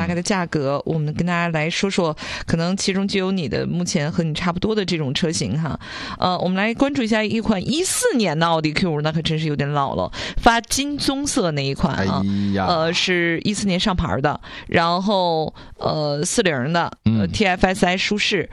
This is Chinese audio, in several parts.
大概的价格，我们跟大家来说说，可能其中就有你的目前和你差不多的这种车型哈。我们来关注一下一款14年的奥迪 Q5，那可真是有点老了，发金棕色那一款啊，是14年上牌的，然后40的TFSI 舒适，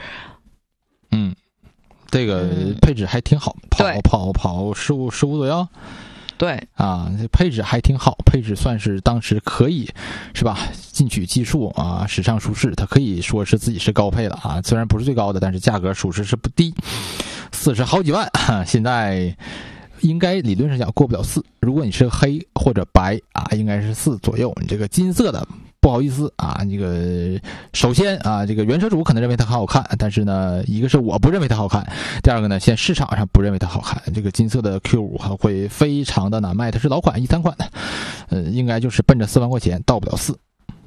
这个配置还挺好，跑15左右。 对啊，配置还挺好，配置算是当时可以，是吧？进取技术啊，时尚舒适，它可以说是自己是高配了啊。虽然不是最高的，但是价格属实是不低，40好几万。现在应该理论上讲过不了4，如果你是黑或者白啊，应该是4左右。你这个金色的，不好意思啊，这个首先啊，这个原车主可能认为它很好看，但是呢，一个是我不认为它好看，第二个呢，现在市场上不认为它好看。这个金色的 Q5 还会非常的难卖，它是老款13款的，应该就是奔着4万块钱，到不了4。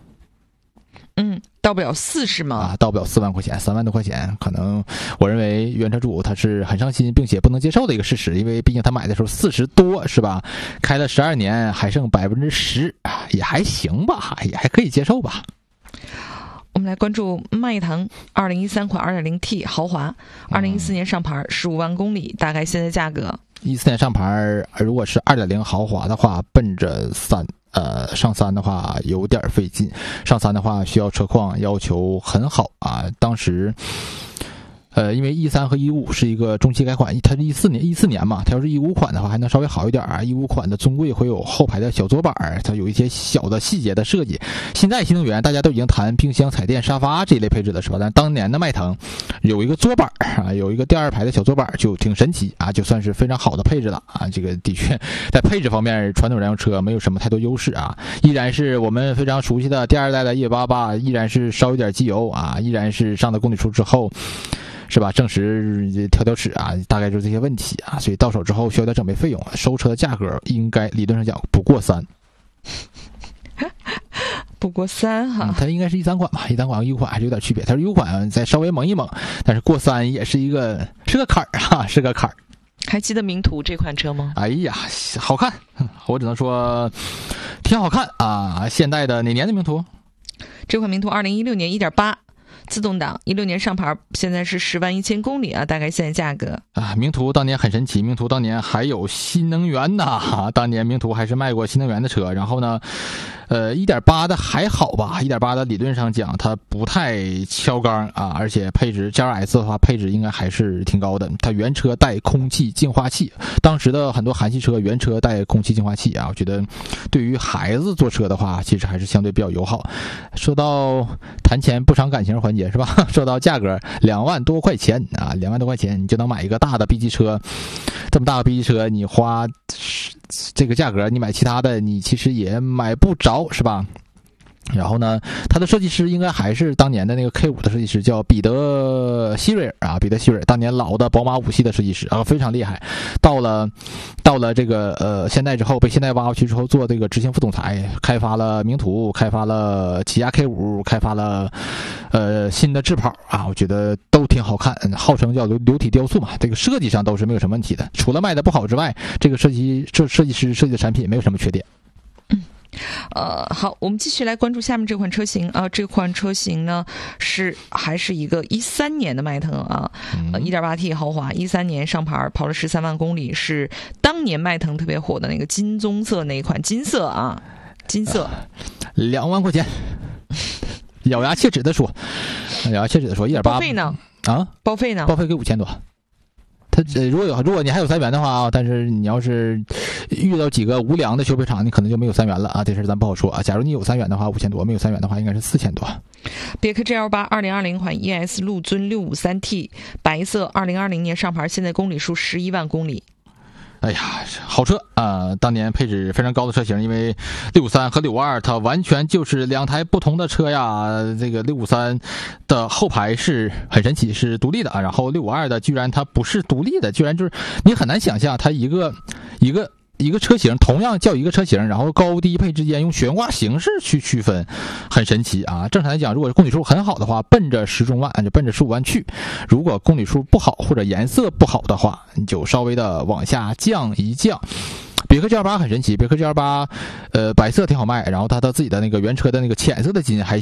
到不了4是吗？ 啊，到不了4万块钱，3万多块钱，可能我认为原车主他是很伤心，并且不能接受的一个事实，因为毕竟他买的时候40多是吧？开了12年，还剩10%，也还行吧，也还可以接受吧。 我们来关注迈腾2013款 2.0T 豪华，2014年上牌，15万公里，大概现在价格。 14年上牌，如果是2.0豪华的话，奔着3。上3的话有点费劲，上3的话需要车况要求很好啊。当时因为13和15是一个中期改款，它是14年嘛，它要是15款的话还能稍微好一点啊。15款的中规会有后排的小桌板，它有一些小的细节的设计。现在新能源大家都已经谈冰箱、彩电、沙发这一类配置了，是吧？但当年的迈腾有一个桌板啊，有一个第2排的小桌板，就挺神奇啊，就算是非常好的配置了啊。这个的确在配置方面，传统燃油车没有什么太多优势啊，依然是我们非常熟悉的第2代的188，依然是烧一点机油啊，依然是上了公里数之后。是吧？证实挑齿啊，大概就是这些问题啊，所以到手之后需要点整备费用，收车的价格应该理论上讲不过3， 不过3哈。 它应该是13款吧，13款和15款还是有点区别，它是15款再稍微猛一猛，但是过3也是个坎儿哈，是个坎儿。 还记得名图这款车吗？ 哎呀，好看，我只能说挺好看啊。现代的哪年的名图？ 这款名图2016年1.8。自动挡，16年上牌，现在是10万1000公里啊，大概现在价格啊。名图当年很神奇，名图当年还有新能源呐，当年名图还是卖过新能源的车。然后呢，1.8的还好吧，1.8的理论上讲它不太敲缸啊，而且配置 GLS 的话配置应该还是挺高的。它原车带空气净化器，当时的很多韩系车原车带空气净化器啊，我觉得对于孩子坐车的话，其实还是相对比较友好。说到谈钱不伤感情环节是吧？说到价格，2万多块钱啊，2万多块钱你就能买一个大的 B 级车，这么大的 B 级车，你花这个价格，你买其他的你其实也买不着，是吧？然后呢，他的设计师应该还是当年的那个 K5 的设计师，叫彼得希瑞尔啊，彼得希瑞尔，当年老的宝马5系的设计师啊，非常厉害。到了这个现代之后，被现代挖过去之后，做这个执行副总裁，开发了名图，开发了起亚 K5，开发了新的智跑啊，我觉得都挺好看，号称叫流体雕塑嘛，这个设计上都是没有什么问题的，除了卖的不好之外，这个设计师设计的产品没有什么缺点。 好，我们继续来关注下面这款车型啊。这款车型呢还是一个13年的迈腾啊，1.8T 豪华，13年上牌，跑了13万公里，是当年迈腾特别火的那个金棕色那一款，金色 2万块钱，咬牙切齿的说1.8， 报废呢？ 啊， 报废呢？ 报废给5000多。它如果你还有3元的话啊，但是你要是遇到几个无良的修配厂，你可能就没有3元了啊，这事咱不好说啊。假如你有3元的话5000多，没有3元的话应该是4000多。 别克 GL8 2020款 ES 陆尊 653T 白色，2020年上牌，现在公里数11万公里。 哎呀，好车啊！当年配置非常高的车型，因为653和652它完全就是2台不同的车呀。这个653的后排是很神奇，是独立的啊，然后652的居然它不是独立的，居然就是你很难想象它一个车型同样叫一个车型，然后高低配之间用悬挂形式去区分，很神奇啊！正常来讲，如果公里数很好的话，奔着10中万就奔着15万去；如果公里数不好或者颜色不好的话，你就稍微的往下降一降。别克 GL8 很神奇，别克 GL8 白色挺好卖，然后它的自己的那个原车的那个浅色的金还